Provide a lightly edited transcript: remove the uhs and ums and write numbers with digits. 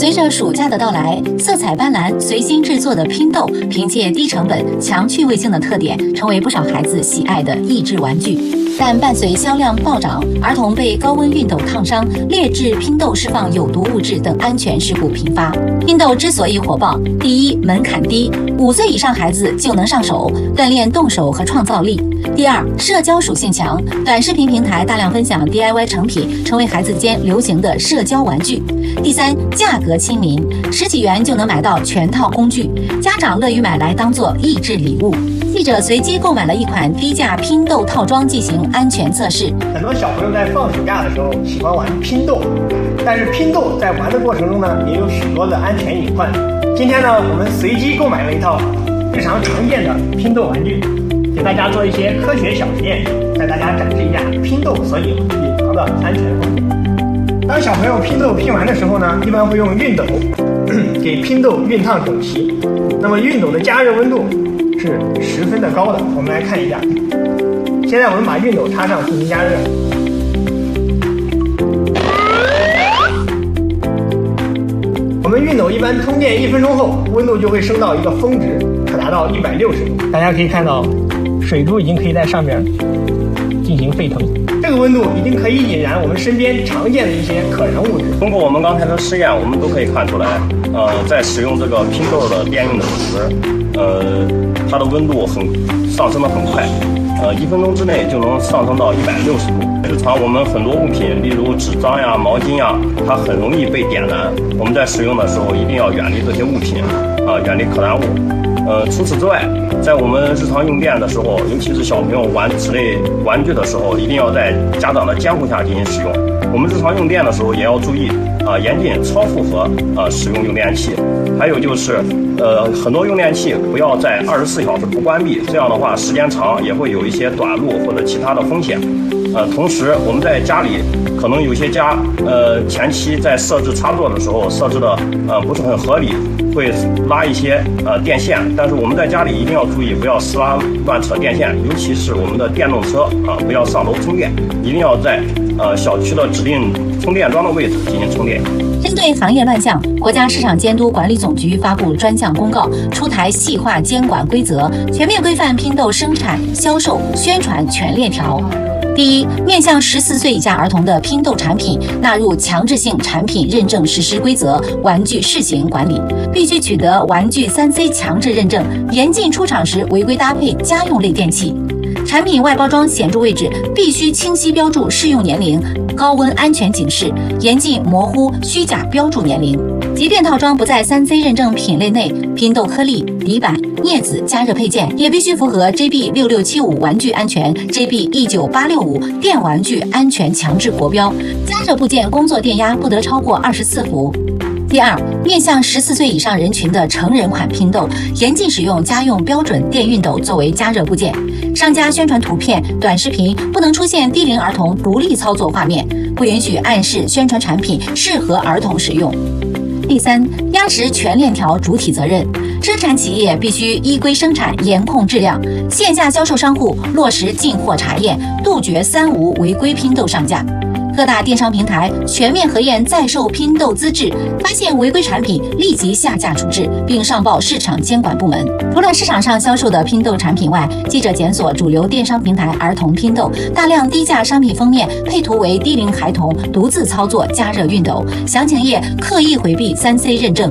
随着暑假的到来，色彩斑斓、随心制作的拼豆，凭借低成本、强趣味性的特点，成为不少孩子喜爱的益智玩具。但伴随销量暴涨，儿童被高温熨斗烫伤、劣质拼豆释放有毒物质等安全事故频发。拼豆之所以火爆，第一，门槛低，5岁以上孩子就能上手，锻炼动手和创造力。第二，社交属性强，短视频平台大量分享 DIY 成品，成为孩子间流行的社交玩具。第三，价格亲民，10几元就能买到全套工具，家长乐于买来当做益智礼物。记者随机购买了一款低价拼豆套装进行安全测试。 很多小朋友在放暑假的时候喜欢玩拼豆，但是拼豆在玩的过程中呢，也有许多的安全隐患。今天呢，我们随机购买了一套日常常见的拼豆玩具，给大家做一些科学小实验，带大家展示一下拼豆所隐藏的安全风险。当小朋友拼豆拼完的时候呢，一般会用熨斗给拼豆熨烫整齐。那么熨斗的加热温度是十分的高的，我们来看一下。现在我们把熨斗插上进行加热。我们熨斗一般通电1分钟后，温度就会升到一个峰值，可达到160度。大家可以看到，水珠已经可以在上面进行沸腾。这个温度已经可以引燃我们身边常见的一些可燃物质。 通过我们刚才的试验，我们都可以看出来，在使用这个拼豆的电熨斗时，它的温度上升得很快，1分钟之内就能上升到160度。日常我们很多物品，例如纸张呀、毛巾呀，它很容易被点燃。我们在使用的时候一定要远离这些物品，远离可燃物。除此之外，在我们日常用电的时候，尤其是小朋友玩此类玩具的时候，一定要在家长的监护下进行使用。我们日常用电的时候也要注意，严禁超负荷使用用电器。还有就是，很多用电器不要在24小时不关闭，这样的话时间长也会有一些短路或者其他的风险。同时我们在家里可能有些家前期在设置插座的时候设置的不是很合理，会拉一些电线，但是我们在家里一定要注意，不要撕拉乱扯电线，尤其是我们的电动车不要上楼充电，一定要在小区的指定充电桩的位置进行充电。 针对行业乱象，国家市场监督管理总局发布专项公告，出台细化监管规则，全面规范拼豆生产、销售、宣传全链条。第一，面向14岁以下儿童的拼豆产品纳入强制性产品认证实施规则，玩具试行管理，必须取得玩具3C 强制认证，严禁出厂时违规搭配家用类电器。产品外包装显著位置必须清晰标注适用年龄、高温安全警示，严禁模糊、虚假标注年龄。即便套装不在3C 认证品类内，拼豆颗粒、底板、镊子、加热配件也必须符合 JB6675 玩具安全、JB19865 电玩具安全强制国标，加热部件工作电压不得超过24伏。第二，面向14岁以上人群的成人款拼豆，严禁使用家用标准电熨斗作为加热部件。商家宣传图片、短视频不能出现低龄儿童独立操作画面，不允许暗示宣传产品适合儿童使用。第三，压实全链条主体责任，生产企业必须依规生产，严控质量；线下销售商户落实进货查验，杜绝3无违规拼豆上架。各大电商平台全面核验在售拼豆资质，发现违规产品立即下架处置，并上报市场监管部门。除了市场上销售的拼豆产品外，记者检索主流电商平台儿童拼豆，大量低价商品封面配图为低龄孩童独自操作加热熨斗，详情页刻意回避3C 认证。